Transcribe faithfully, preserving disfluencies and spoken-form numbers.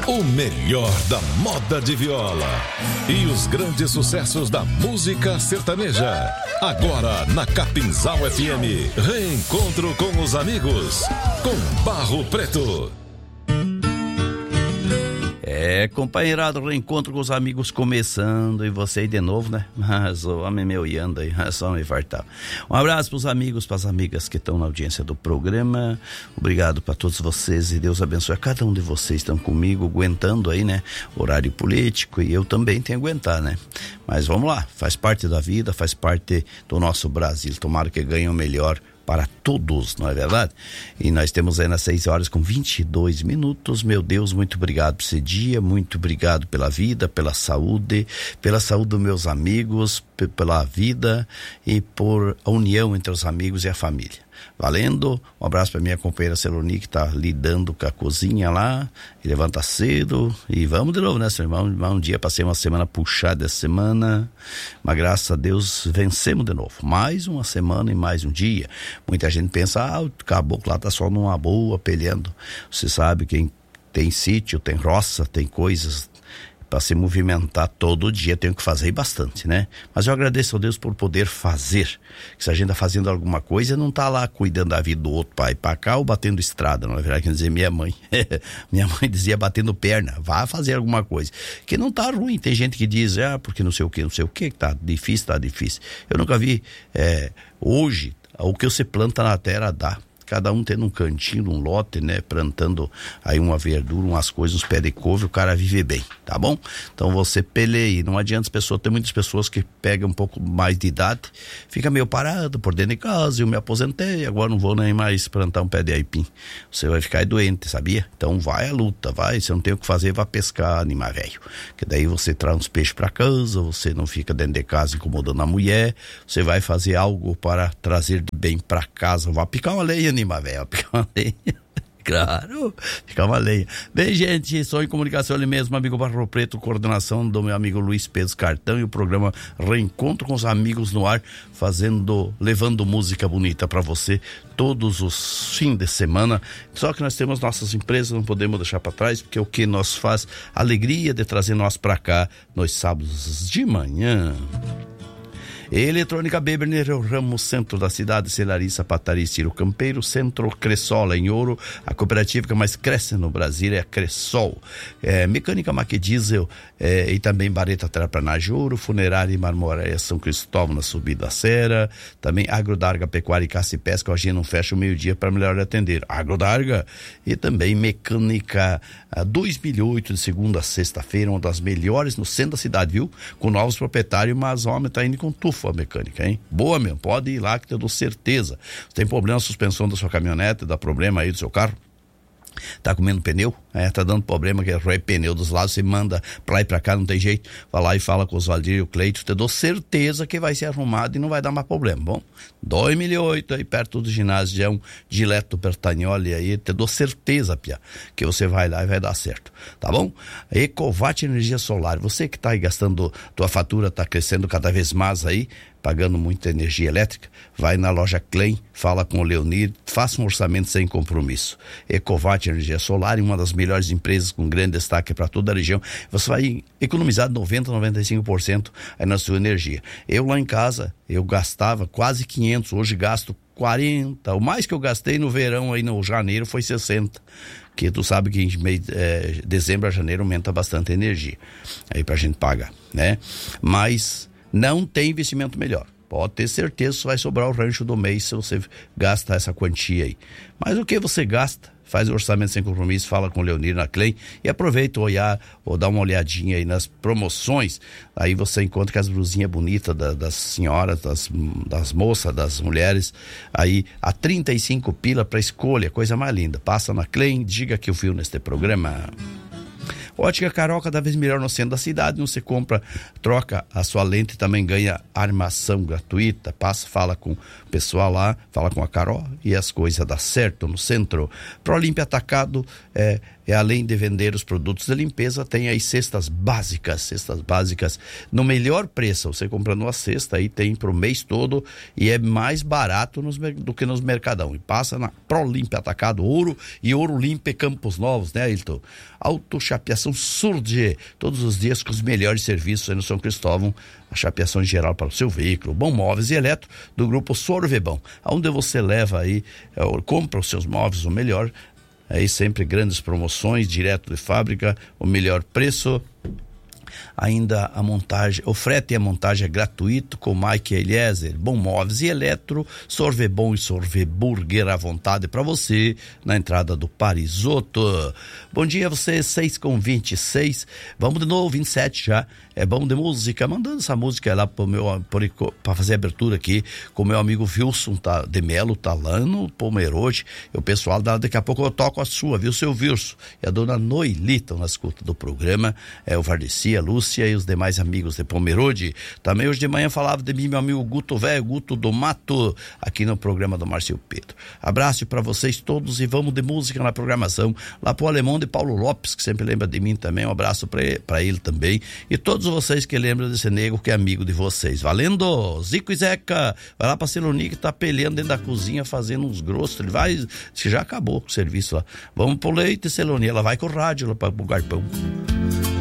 O melhor da moda de viola e os grandes sucessos da música sertaneja. Agora na Capinzal F M, reencontro com os amigos, com Barro Preto. É, companheirado, reencontro com os amigos começando, e você aí de novo, né? Mas o homem meu iando aí, só me fartar. Um abraço pros amigos, pras amigas que estão na audiência do programa. Obrigado para todos vocês e Deus abençoe a cada um de vocês que estão comigo, aguentando aí, né? Horário político, e eu também tenho que aguentar, né? Mas vamos lá, faz parte da vida, faz parte do nosso Brasil. Tomara que ganhe o melhor para todos, não é verdade? E nós temos aí nas seis horas com vinte e dois minutos. Meu Deus, muito obrigado por esse dia, muito obrigado pela vida, pela saúde, pela saúde dos meus amigos, p- pela vida e por a união entre os amigos e a família. Valendo, um abraço para minha companheira Celoni, que tá lidando com a cozinha lá, e levanta cedo, e vamos de novo, né, seu irmão? Um dia passei uma semana puxada essa semana, mas graças a Deus vencemos de novo, mais uma semana e mais um dia. Muita gente pensa, ah, o caboclo lá tá só numa boa, peleando. Você sabe, quem tem sítio, tem roça, tem coisas para se movimentar todo dia, tenho que fazer bastante, né? Mas eu agradeço a Deus por poder fazer. Se a gente tá fazendo alguma coisa, não tá lá cuidando da vida do outro pai para cá ou batendo estrada, não é verdade? Quer dizer, minha mãe. Minha mãe dizia batendo perna, vá fazer alguma coisa. Que não tá ruim, tem gente que diz, ah, porque não sei o que, não sei o que, tá difícil, tá difícil. Eu nunca vi, é, hoje, o que você planta na terra dá. Cada um tendo um cantinho, um lote, né? Plantando aí uma verdura, umas coisas, uns pés de couve, o cara vive bem, tá bom? Então você peleia, não adianta as pessoas, tem muitas pessoas que pegam um pouco mais de idade, fica meio parado por dentro de casa, eu me aposentei, agora não vou nem mais plantar um pé de aipim. Você vai ficar doente, sabia? Então vai à luta, vai, você não tem o que fazer, vai pescar, animar velho. Que daí você traz uns peixes pra casa, você não fica dentro de casa incomodando a mulher, você vai fazer algo para trazer de bem pra casa, vai picar uma lenha, animar velho, picar uma lenha. Claro, fica uma lenha. Bem, gente, sou em comunicação ali mesmo, amigo Barro Preto, coordenação do meu amigo Luiz Pedro Cartão, e o programa Reencontro com os Amigos no ar, fazendo, levando música bonita para você todos os fins de semana. Só que nós temos nossas empresas, não podemos deixar para trás, porque é o que nos faz alegria de trazer nós para cá nos sábados de manhã. Eletrônica Beberner, Ramos, centro da cidade, Celariça, Pataria, Ciro Campeiro, Centro Cressola, em Ouro, a cooperativa que mais cresce no Brasil é a Cressol. É, Mecânica Mac Diesel é, e também Bareta Terraplanagem Ouro, Funerária e Marmoraria São Cristóvão na Subida da Serra, também Agrodarga, Pecuária e Caça e Pesca, hoje não fecha o meio-dia para melhor atender. Agrodarga e também Mecânica a dois mil e oito, de segunda a sexta-feira, uma das melhores no centro da cidade, viu? Com novos proprietários, mas o homem tá indo com tufo a mecânica, hein? Boa mesmo, pode ir lá que eu dou certeza. Se tem problema na suspensão da sua caminhonete, dá problema aí do seu carro, tá comendo pneu, é, tá dando problema que é rói pneu dos lados, você manda pra lá e pra cá, não tem jeito, vai lá e fala com os Valdir e o Cleito, te dou certeza que vai ser arrumado e não vai dar mais problema, bom? dois mil e oito aí perto do ginásio, já é um Dileto Bertagnoli aí, te dou certeza, pia, que você vai lá e vai dar certo, tá bom? Ecovat Energia Solar, você que tá aí gastando, tua fatura tá crescendo cada vez mais aí, pagando muita energia elétrica, vai na loja Klein, fala com o Leonir, faça um orçamento sem compromisso. Ecovat Energia Solar, uma das melhores empresas com grande destaque para toda a região. Você vai economizar noventa a noventa e cinco por cento aí na sua energia. Eu lá em casa, eu gastava quase quinhentos, hoje gasto quarenta, o mais que eu gastei no verão aí no janeiro foi sessenta, que tu sabe que em meio, é, dezembro a janeiro aumenta bastante a energia aí pra gente pagar, né? Mas não tem investimento melhor. Pode ter certeza que vai sobrar o rancho do mês se você gasta essa quantia aí. Mas o que você gasta? Faz o orçamento sem compromisso, fala com o Leonir na Klein e aproveita o olhar ou dá uma olhadinha aí nas promoções. Aí você encontra que as blusinhas bonitas da, das senhoras, das, das moças, das mulheres, aí a trinta e cinco pila para escolha, coisa mais linda. Passa na Klein, diga que eu vi neste programa. Ótica Carol, cada vez melhor no centro da cidade. Você compra, troca a sua lente e também ganha armação gratuita. Passa, fala com o pessoal lá, fala com a Carol e as coisas dão certo no centro. ProLimpe Atacado é, é além de vender os produtos de limpeza, tem aí cestas básicas, cestas básicas no melhor preço. Você comprando uma cesta aí tem pro mês todo e é mais barato nos, do que nos mercadão. E passa na ProLimpe Atacado, Ouro e Ouro Limpe Campos Novos, né, Ailton? Autochapeação Surge, todos os dias com os melhores serviços aí no São Cristóvão, a chapeação em geral para o seu veículo. Bom Móveis e Eletro, do grupo Sorvebão, onde você leva aí, é, compra os seus móveis, o melhor, aí sempre grandes promoções, direto de fábrica, o melhor preço. Ainda a montagem, o frete e a montagem é gratuito com Mike Eliezer. Bom Móveis e Eletro, Sorvebom e Sorveburger à vontade para você na entrada do Parisoto. Bom dia a vocês, seis com vinte e seis. Vamos de novo, vinte e sete já. É bom de música, mandando essa música lá pro meu, para fazer a abertura aqui com o meu amigo Wilson tá, de Melo, tá lá no Pomerode. E o pessoal, daqui a pouco eu toco a sua, viu, seu Wilson? E a dona Noelita na escuta do programa, é o Vardeci, a Lúcia e os demais amigos de Pomerode. Também hoje de manhã falava de mim meu amigo Guto Velho, Guto do Mato, aqui no programa do Márcio Pedro. Abraço para vocês todos e vamos de música na programação, lá pro Alemão de Paulo Lopes, que sempre lembra de mim também, um abraço para ele também, e todos vocês que lembram desse nego que é amigo de vocês. Valendo! Zico e Zeca, vai lá pra Celoni que tá peleando dentro da cozinha fazendo uns grossos, ele vai, que já acabou o serviço lá. Vamos pro leite, Celoni, ela vai com o rádio lá pra, pro garpão.